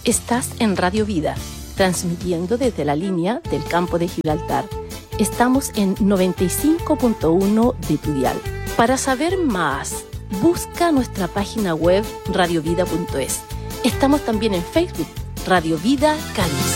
Estás en Radio Vida, transmitiendo desde la línea del campo de Gibraltar. Estamos en 95.1 de tu dial. Para saber más, busca nuestra página web radiovida.es. Estamos también en Facebook, Radio Vida Cádiz.